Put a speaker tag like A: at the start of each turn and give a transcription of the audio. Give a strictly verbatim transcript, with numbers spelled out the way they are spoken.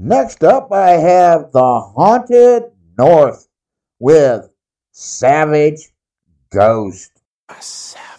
A: Next up, I have The Haunted North with Savage Ghost.
B: A savage